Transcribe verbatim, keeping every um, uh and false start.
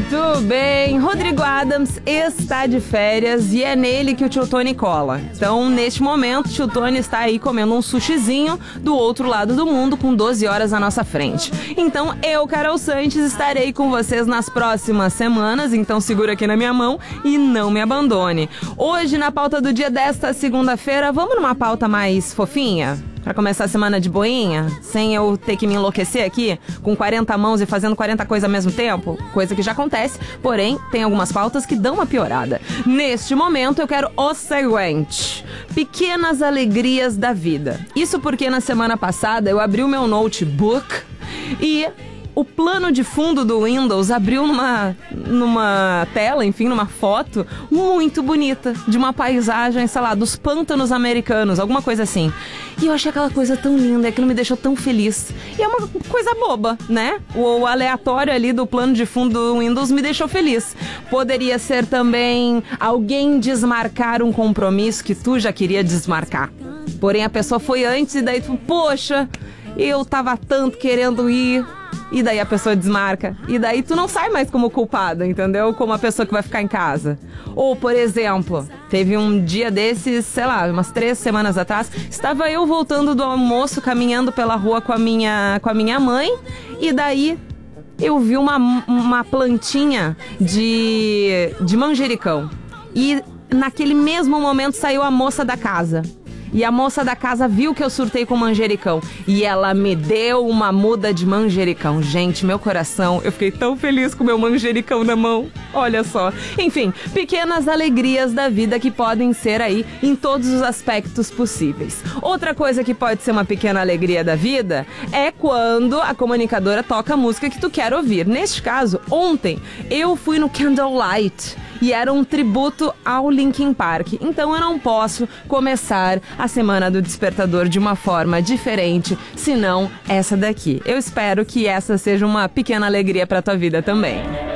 Muito bem, Rodrigo Adams está de férias e é nele que o tio Tony cola. Então, neste momento, o tio Tony está aí comendo um sushizinho do outro lado do mundo com doze horas à nossa frente. Então, eu, Carol Sanches, estarei com vocês nas próximas semanas, então segura aqui na minha mão e não me abandone. Hoje, na pauta do dia desta segunda-feira, vamos numa pauta mais fofinha? Pra começar a semana de boinha, sem eu ter que me enlouquecer aqui, com quarenta mãos e fazendo quarenta coisas ao mesmo tempo, coisa que já acontece, porém, tem algumas pautas que dão uma piorada. Neste momento, eu quero o seguinte: pequenas alegrias da vida. Isso porque na semana passada eu abri o meu notebook e o plano de fundo do Windows abriu numa, numa tela, enfim, numa foto muito bonita, de uma paisagem, sei lá, dos pântanos americanos, alguma coisa assim. E eu achei aquela coisa tão linda, aquilo me deixou tão feliz. E é uma coisa boba, né? O, o aleatório ali do plano de fundo do Windows me deixou feliz. Poderia ser também alguém desmarcar um compromisso que tu já queria desmarcar. Porém, a pessoa foi antes e daí tu, poxa, eu tava tanto querendo ir. E daí a pessoa desmarca. E daí tu não sai mais como culpada, entendeu? Como a pessoa que vai ficar em casa. Ou, por exemplo, teve um dia desses, sei lá, umas três semanas atrás, estava eu voltando do almoço, caminhando pela rua com a minha, com a minha mãe. E daí eu vi uma, uma plantinha de, de manjericão. E naquele mesmo momento saiu a moça da casa. E a moça da casa viu que eu surtei com manjericão. E ela me deu uma muda de manjericão. Gente, meu coração, eu fiquei tão feliz com o meu manjericão na mão. Olha só. Enfim, pequenas alegrias da vida que podem ser aí em todos os aspectos possíveis. Outra coisa que pode ser uma pequena alegria da vida é quando a comunicadora toca a música que tu quer ouvir. Neste caso, ontem, eu fui no Candlelight. E era um tributo ao Linkin Park. Então eu não posso começar a semana do Despertador de uma forma diferente, senão essa daqui. Eu espero que essa seja uma pequena alegria para tua vida também.